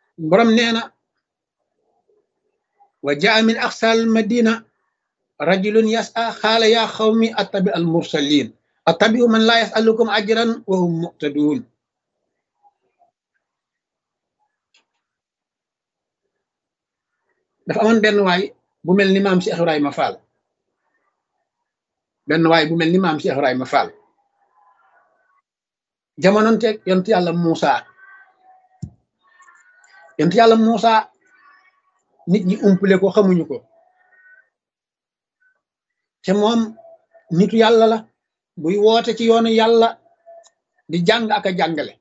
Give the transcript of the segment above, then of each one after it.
borom nee na wa jaa min aqsal madina rajulun yas'a xaala yaa xawmi attabi al mursalin attabi'u man laa yasalukum ajran wa hum muqtadun dafa amoon benn waay bu mel ni maam Cheikh Ibrahima Fall benn waay bu mel ni maam Cheikh Ibrahima Fall jamononteeg yontu yàlla Muusa yontu yàlla Muusa nit ñi umpule ko xamuñu ko te moom nitu yàlla la buy woote ci yoonu yàlla di jàng ak a jàngale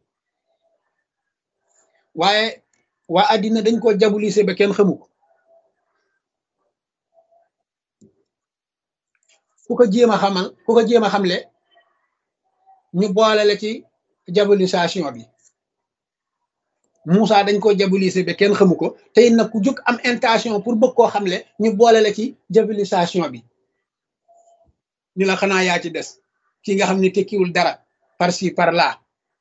waaye waa àddina dañ ko jabulise ba kenn xamu ko ku ko jéem a xamal ku ko jéem a xamle ñu boole la ci diabolisation bi Moussa dañ ko diaboliser ba kenn xamu ko te it nag ku jóg am intention pour bëgg koo xamle ñu boole la ci diabolisation bi ni la xanaa yaa ci des ki nga xam ne tekkiwul dara par ci par là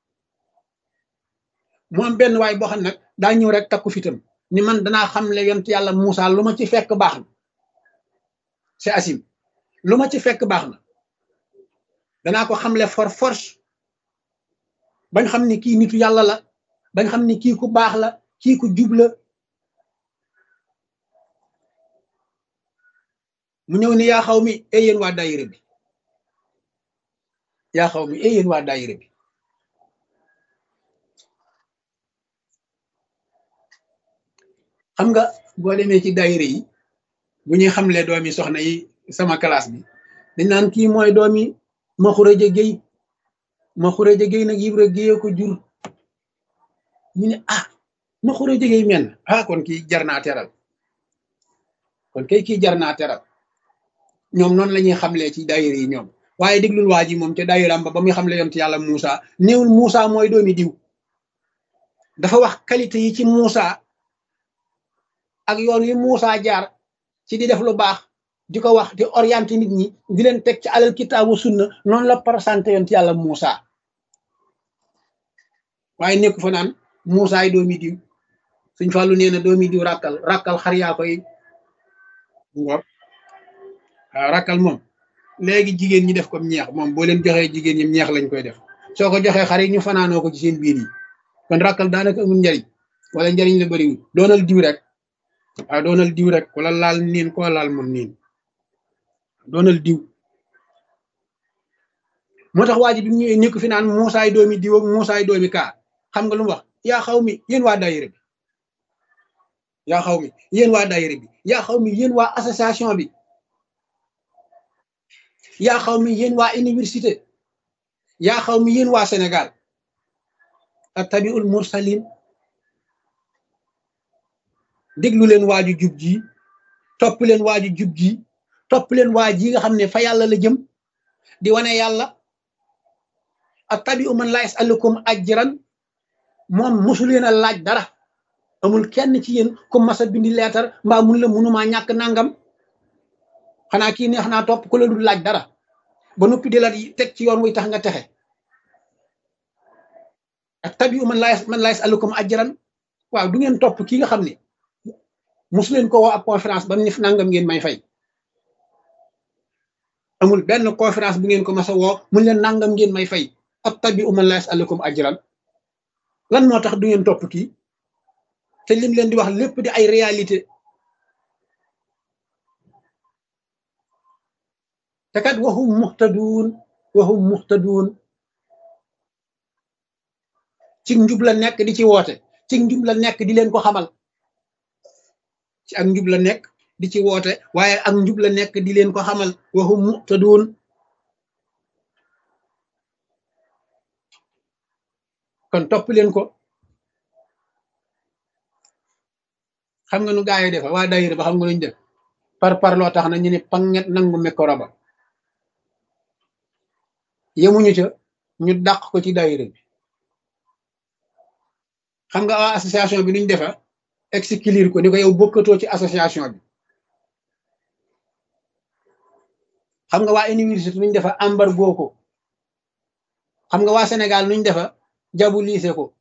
mu am benn waay boo xam nag daa ñëw rek takku fitam ni man danaa xamle yont yàlla Moussa lu ma ci fekk baax na c'est Assim lu ma ci fekk baax na danaa ko xamle for force bañ xam ni kii nitu yàlla la bañ xam ni kii ku baax la kii ku jub la mu ñëw ni yaa xaw mi yéen waa daayira bi yaa xaw mi yéen waa daayira bi xam nga boo demee ci daayira yi bu ñuy xamle doomi soxna yi sama classe bi dañ naan kii mooy doomi ma xureja géy ma xureja géy nag Ibra Géye ko jur ñu ne ah ma xureja géy men ah kon kii jar naa teral kon kay kii jar naa teral ñoom noonu la ñuy xamlee ci daayira yi ñoom waaye déglul waa ji moom te daayiraam ba muy xamle yonent yàlla Moussa néewul Moussa mooy doomi diw dafa wax qualité yi ci Moussa ak yoon wi Moussa jaar ci di def lu baax di ko wax di orienté nit ñi di leen teg ci alal kitaabu sunna noonu la présenté yonent yàlla Moussa waaye nekku fa naan Moussa yi doomi diw suñ fàllu nee na doomi diw rakkal xar yaa koy ngor waaw rakkal moom léegi jigéen ñi def ko ñeex moom boo leen joxee jigéen ñi ñeex lañ koy def soo ko joxee xar yi ñu fanaanoo ko ci seen biir yi kon rakkal daanaka amul njariñ wala njariñ la bëriwul doonal diw rek waaw doonal diw rek wala laal niin ko laal moom niin doonal diw moo tax waa ji bi mu ñëwee nekk fi naan muusaay doomi diw ak muusaay doomi kaa xam nga lu mu wax yaa xaw mi yéen waa daayira bi yaa xaw mi yéen waa daayira bi yaa xaw mi yéen waa association bi yaa xaw mi yéen waa université yaa xaw mi yéen waa Sénégal attabiul mursalin déglu leen waaju jub ji topp leen waaju jub ji topp leen waa ji nga xam ne fa yàlla la jëm di wane yàlla attabiu man laa yasalukum ajran moom mosuleen a laaj dara amul kenn ci yéen ku mas a bindi leetar mbaa mun la munumaa ñàkk nangam xanaa kii neex naa topp ku la dul laaj dara ba noppi di la teg ci yoon wuy tax nga texe attabiu man laa yasalukum ajran waaw du ngeen topp kii nga xam ne mosu leen ko woo ab conférence ba mu ne nangam ngeen may fay amul benn conférence bu ngeen ko mas a woo mun leen nangam ngeen may fay attabi'u man laa yas'alukum ajran lan moo tax du ngeen topp kii te lim leen di wax lépp di ay réalité te kat waxum muxtaduun ci njub la nekk di ci woote ci njub la nekk di leen ko xamal ci ak njub la nekk di ci woote waaye ak njub la nekk di leen ko xamal waxum muxtaduun kon topp leen ko xam nga nu gaa yi defa waa daayira ba xam nga luñu def par loo tax na ñu ne panget nangu micro ba yemuñu ca ñu dàq ko ci daayira bi xam nga waa association bi nuñ defa exclure ko ni ko yow bokkatoo ci association bi xam nga waa université nuñ defa embargo ko xam nga waa Sénégal nuñ defa diaboliser ko